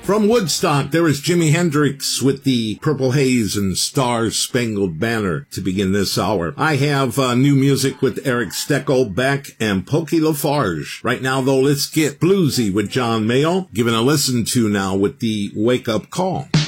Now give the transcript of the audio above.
From Woodstock, there is Jimi Hendrix with the Purple Haze and Star-Spangled Banner to begin this hour. I have new music with Eric Steckel, Beck, and Pokey Lafarge. Right now, though, let's get bluesy with John Mayall, giving a listen to now with the Wake Up Call.